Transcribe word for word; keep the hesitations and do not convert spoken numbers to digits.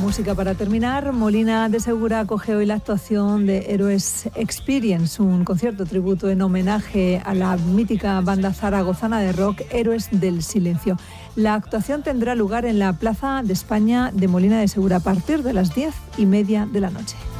música para terminar. Molina de Segura acoge hoy la actuación de Héroes Experience, un concierto tributo en homenaje a la mítica banda zaragozana de rock Héroes del Silencio. La actuación tendrá lugar en la Plaza de España de Molina de Segura a partir de las diez y media de la noche.